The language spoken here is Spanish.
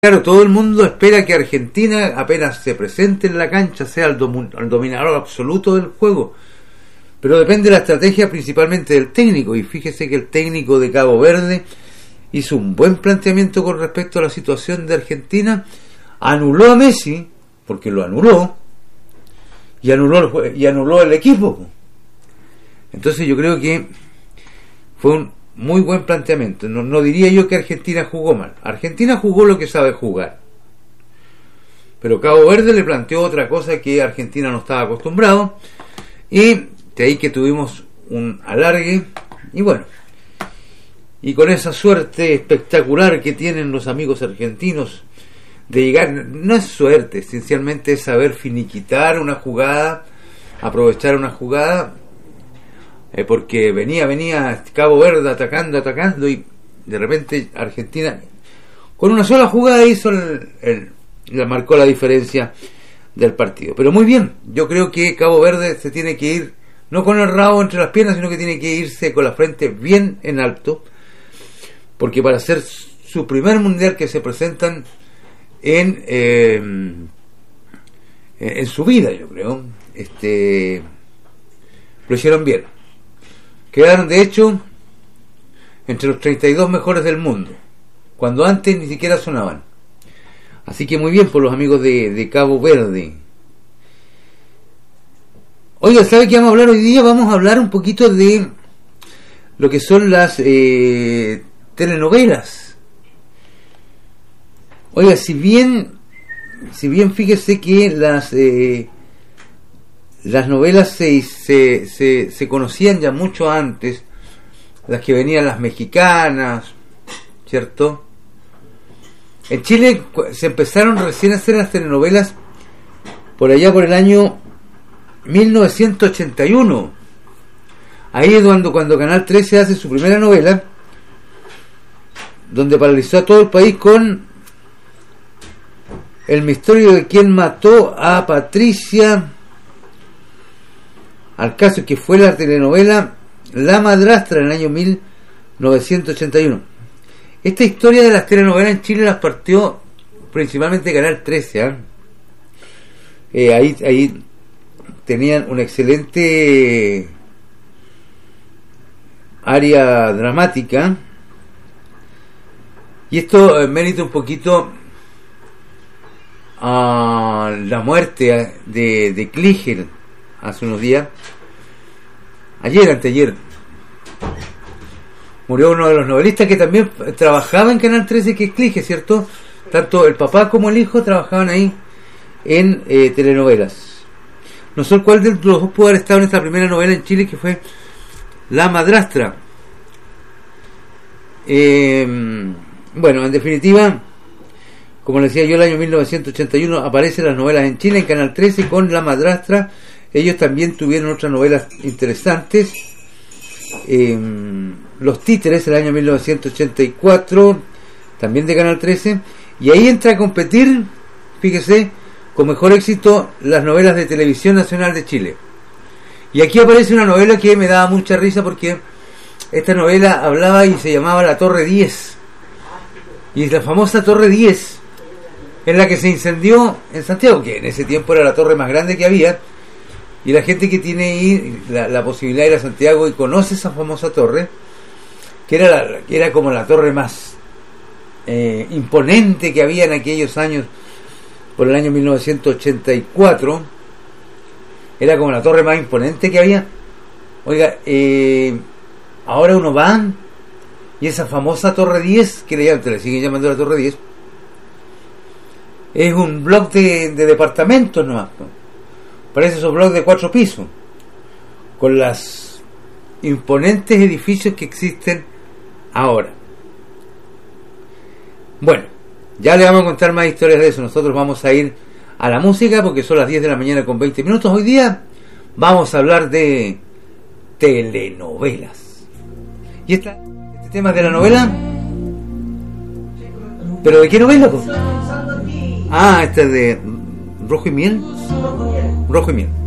Claro, todo el mundo espera que Argentina apenas se presente en la cancha sea el dominador absoluto del juego, pero depende de la estrategia principalmente del técnico, y fíjese que el técnico de Cabo Verde hizo un buen planteamiento con respecto a la situación de Argentina, anuló a Messi, porque lo anuló, y anuló el equipo. Entonces yo creo que fue un muy buen planteamiento. No diría yo que Argentina jugó mal. Argentina jugó lo que sabe jugar, pero Cabo Verde le planteó otra cosa que Argentina no estaba acostumbrado, y de ahí que tuvimos un alargue. Y bueno, y con esa suerte espectacular que tienen los amigos argentinos de llegar, no es suerte, esencialmente es saber finiquitar una jugada, aprovechar una jugada, porque venía Cabo Verde atacando, y de repente Argentina con una sola jugada hizo marcó la diferencia del partido. Pero muy bien, yo creo que Cabo Verde se tiene que ir no con el rabo entre las piernas, sino que tiene que irse con la frente bien en alto, porque para ser su primer mundial que se presentan en su vida, yo creo, lo hicieron bien. Quedaron de hecho entre los 32 mejores del mundo, cuando antes ni siquiera sonaban. Así que muy bien por los amigos de Cabo Verde. Oiga, ¿sabe qué vamos a hablar hoy día? Vamos a hablar un poquito de lo que son las telenovelas. Oiga, si bien fíjese que las novelas se conocían ya mucho antes, las que venían, las mexicanas, ¿cierto? En Chile se empezaron recién a hacer las telenovelas por allá por el año 1981. Ahí es cuando Canal 13 hace su primera novela, donde paralizó a todo el país con El misterio de quién mató a Patricia Alcácer, que fue la telenovela La Madrastra en el año 1981. Esta historia de las telenovelas en Chile las partió principalmente Canal 13. Ahí tenían una excelente área dramática, y esto mérito un poquito a la muerte de Klingel hace unos días. Anteayer murió uno de los novelistas que también trabajaba en Canal 13, que es Klingel, ¿cierto? Tanto el papá como el hijo trabajaban ahí en telenovelas. No sé cuál de los dos pudo haber estado en esta primera novela en Chile, que fue La Madrastra. Bueno, en definitiva, como les decía yo, el año 1981 aparecen las novelas en Chile en Canal 13 con La Madrastra. Ellos también tuvieron otras novelas interesantes. Los Títeres, el año 1984, también de Canal 13. Y ahí entra a competir, fíjese, con mejor éxito las novelas de Televisión Nacional de Chile. Y aquí aparece una novela que me daba mucha risa, porque esta novela hablaba y se llamaba La Torre 10. Y la famosa Torre 10, en la que se incendió en Santiago, que en ese tiempo era la torre más grande que había. Y la gente que tiene ahí la posibilidad de ir a Santiago y conoce esa famosa torre, que era como la torre más imponente que había en aquellos años, por el año 1984, era como la torre más imponente que había. Oiga, ahora uno va, y esa famosa Torre 10, que le siguen llamando la Torre 10, es un bloque de departamentos nomás, ¿no? Parece esos bloques de 4 pisos, con los imponentes edificios que existen ahora. Bueno, ya le vamos a contar más historias de eso. Nosotros vamos a ir a la música, porque son las 10 de la mañana con 20 minutos. Hoy día vamos a hablar de telenovelas. Y este tema de la novela, ¿pero de qué novela? Este es de Rojo y Miel. Rojo y Miel.